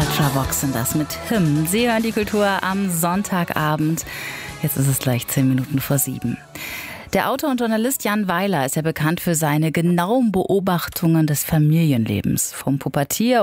Ultravox sind das mit Hymn. Sie hören die Kultur am Sonntagabend. Jetzt ist es gleich 7 Minuten vor 7. Der Autor und Journalist Jan Weiler ist ja bekannt für seine genauen Beobachtungen des Familienlebens. Vom Pubertier-